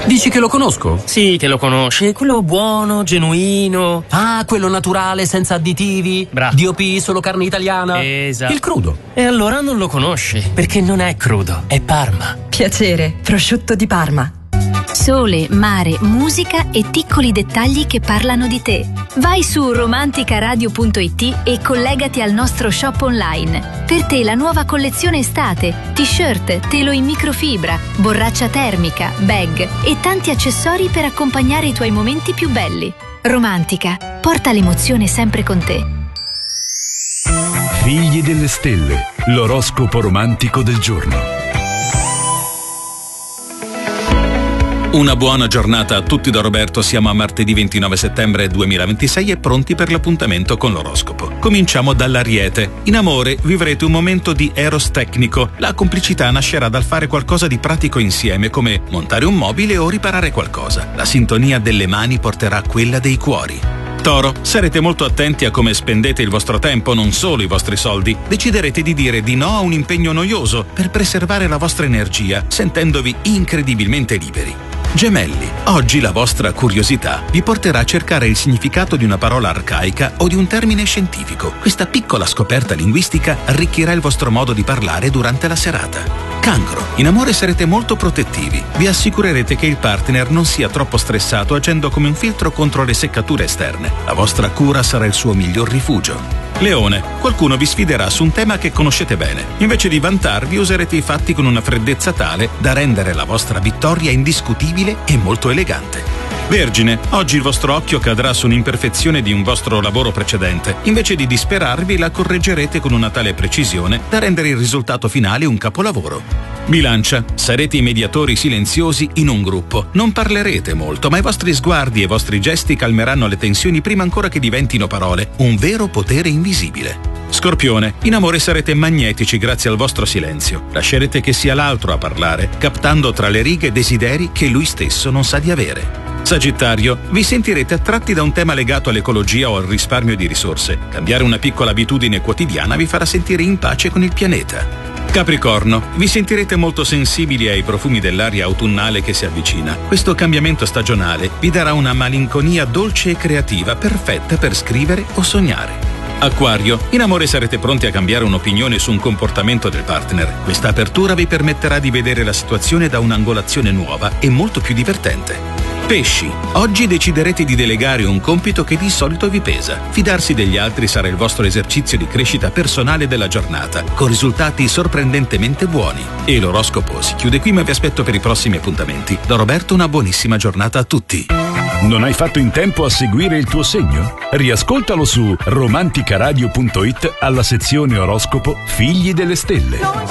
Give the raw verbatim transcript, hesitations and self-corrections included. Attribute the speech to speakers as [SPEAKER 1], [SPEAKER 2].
[SPEAKER 1] Dici che lo conosco?
[SPEAKER 2] Sì, che lo conosci. Quello buono, genuino.
[SPEAKER 1] Ah, quello naturale, senza additivi.
[SPEAKER 2] Bravo.
[SPEAKER 1] D O P, solo carne italiana.
[SPEAKER 2] Esatto.
[SPEAKER 1] Il crudo.
[SPEAKER 2] E allora non lo conosci, perché non è crudo, è Parma.
[SPEAKER 3] Piacere, prosciutto di Parma.
[SPEAKER 4] Sole, mare, musica e piccoli dettagli che parlano di te. Vai su romanticaradio punto it e collegati al nostro shop online. Per te la nuova collezione estate, t-shirt, telo in microfibra, borraccia termica, bag e tanti accessori per accompagnare i tuoi momenti più belli. Romantica, porta l'emozione sempre con te.
[SPEAKER 5] Figli delle stelle, l'oroscopo romantico del giorno.
[SPEAKER 6] Una buona giornata a tutti da Roberto, siamo a martedì ventinove settembre duemilaventisei e pronti per l'appuntamento con l'oroscopo. Cominciamo dall'Ariete. In amore vivrete un momento di eros tecnico. La complicità nascerà dal fare qualcosa di pratico insieme, come montare un mobile o riparare qualcosa. La sintonia delle mani porterà quella dei cuori. Toro, sarete molto attenti a come spendete il vostro tempo, non solo i vostri soldi. Deciderete di dire di no a un impegno noioso per preservare la vostra energia, sentendovi incredibilmente liberi. Gemelli, oggi la vostra curiosità vi porterà a cercare il significato di una parola arcaica o di un termine scientifico. Questa piccola scoperta linguistica arricchirà il vostro modo di parlare durante la serata. Cancro, in amore sarete molto protettivi. Vi assicurerete che il partner non sia troppo stressato agendo come un filtro contro le seccature esterne. La vostra cura sarà il suo miglior rifugio. Leone, qualcuno vi sfiderà su un tema che conoscete bene. Invece di vantarvi, userete i fatti con una freddezza tale da rendere la vostra vittoria indiscutibile e molto elegante. Vergine, oggi il vostro occhio cadrà su un'imperfezione di un vostro lavoro precedente. Invece di disperarvi, la correggerete con una tale precisione da rendere il risultato finale un capolavoro. Bilancia, sarete i mediatori silenziosi in un gruppo. Non parlerete molto, ma i vostri sguardi e i vostri gesti calmeranno le tensioni prima ancora che diventino parole. Un vero potere invisibile. Scorpione, in amore sarete magnetici grazie al vostro silenzio. Lascerete che sia l'altro a parlare, captando tra le righe desideri che lui stesso non sa di avere. Sagittario, vi sentirete attratti da un tema legato all'ecologia o al risparmio di risorse. Cambiare una piccola abitudine quotidiana vi farà sentire in pace con il pianeta. Capricorno, vi sentirete molto sensibili ai profumi dell'aria autunnale che si avvicina. Questo cambiamento stagionale vi darà una malinconia dolce e creativa, perfetta per scrivere o sognare. Acquario, in amore sarete pronti a cambiare un'opinione su un comportamento del partner. Questa apertura vi permetterà di vedere la situazione da un'angolazione nuova e molto più divertente. Pesci, oggi deciderete di delegare un compito che di solito vi pesa. Fidarsi degli altri sarà il vostro esercizio di crescita personale della giornata, con risultati sorprendentemente buoni. E l'oroscopo si chiude qui, ma vi aspetto per i prossimi appuntamenti. Da Roberto una buonissima giornata a tutti.
[SPEAKER 5] Non hai fatto in tempo a seguire il tuo segno? Riascoltalo su romanticaradio punto it alla sezione oroscopo Figli delle Stelle.